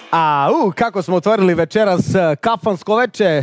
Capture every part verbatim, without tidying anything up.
A, u, kako smo otvorili večeras kafansko veče.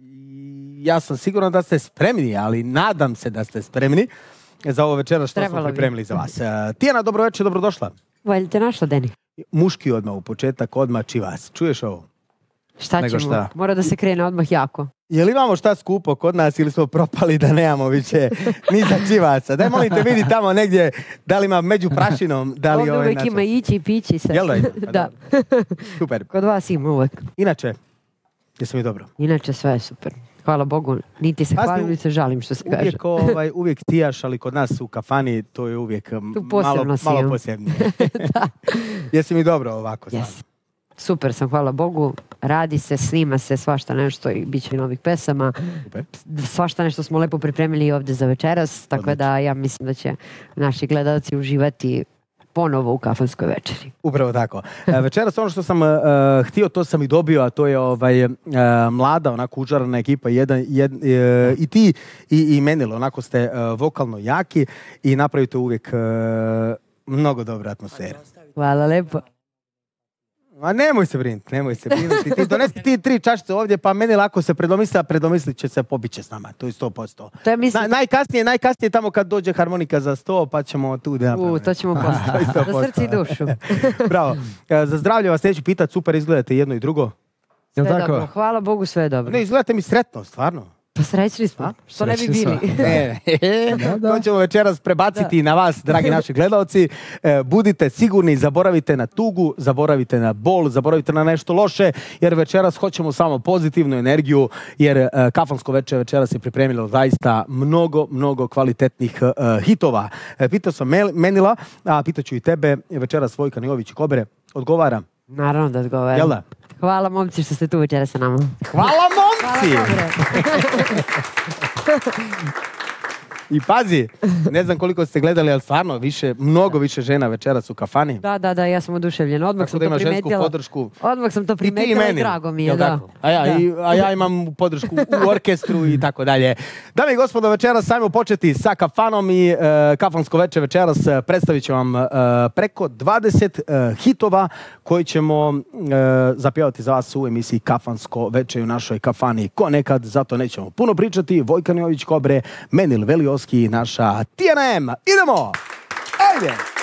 Ja sam siguran da ste spremni, ali nadam se da ste spremni za ovo večeras što Trebalo smo pripremili bi. za vas. Tijana, dobro večer, dobrodošla. Bolje te našla, Deni. Muški odmah u početak, odmah čivas. Čuješ ovo? Šta Nego ćemo? šta? Mora da se krene odmah jako. Je li imamo šta skupo kod nas ili smo propali da nemamo više ni za čivaca? Daj, molim te, vidi tamo negdje da li ima među prašinom. Da li Ovdje ovaj uvijek naša- ima ići i pići se. Jel da ima? Pa Da. Super. Kod vas ima uvijek. Inače, jesam mi dobro? Inače sve je super. Hvala Bogu. Niti se Pazi, hvalim, niti se žalim što se kaže. Uvijek, ovaj, uvijek tijaš, ali kod nas u kafani to je uvijek Tu posebno malo, si, malo ja. posebnije. Jesi mi dobro ovako sad? Yes. Super sam, hvala Bogu. Radi se, snima se svašta nešto i bit će i novih pesama. Super. Svašta nešto smo lepo pripremili i ovdje za večeras, tako Odlično. da ja mislim da će naši gledalci uživati ponovo u kafanskoj večeri. Upravo tako. E, večeras ono što sam uh, htio, to sam i dobio, a to je ovaj, uh, mlada, onako užarana ekipa, jedan, jed, uh, i ti i, i Menilo, onako ste uh, vokalno jaki i napravite uvijek uh, mnogo dobra atmosfera. Hvala lepo. Ma nemoj se brinuti, nemoj se brinuti. Ti donesi ti tri čašice ovdje, pa meni lako se predomisli, a predomislit će se, pobit će s nama. To je sto posto. To je mislim... Na, najkasnije, najkasnije tamo kad dođe harmonika za sto, pa ćemo tu da U, napravimo. to ćemo To je postaviti. sto Za posto. srce i dušu. Bravo. E, Za zdravlje vas neću pitati, super izgledate jedno i drugo. Sve Jel tako? dobro. Hvala Bogu, sve je dobro. Ne, izgledate mi sretno, stvarno. Pa srećni smo. A? Što ne bi Srećni smo. bili? Ne, Da, da. to ćemo večeras prebaciti na vas, dragi naši gledalci. E, budite sigurni, zaboravite na tugu, zaboravite na bol, zaboravite na nešto loše, jer večeras hoćemo samo pozitivnu energiju, jer e, kafansko veče večeras je pripremilo zaista mnogo, mnogo kvalitetnih e, hitova. E, pitao sam Mel- Menila, a pitaću i tebe, večeras Vojka Jović i Kobre odgovara. Naravno da odgovaram. Jel da? Hvala momci što ste tu večera sa nama. Hvala momci! I pazi, ne znam koliko ste gledali, ali stvarno više, mnogo više žena večeras u kafani. Da, da, da, ja sam oduševljena. Odmah Tako sam da to imaš žensku primetila. podršku. Odmah sam to I ti i primetila i, meni. drago mi je, Jel da. tako? A ja, Da. i, a ja imam podršku u orkestru i tako dalje. Dame i gospodo, večeras sajmo početi sa kafanom i e, kafansko veče večeras e, predstavit ću vam e, preko dvadeset e, hitova koji ćemo e, zapjevati za vas u emisiji Kafansko veče u našoj kafani. Ko nekad, zato nećemo puno pričati. Vojka Jović Kobre, Menil Velioski, naša Tijana M. Idemo! Ajde!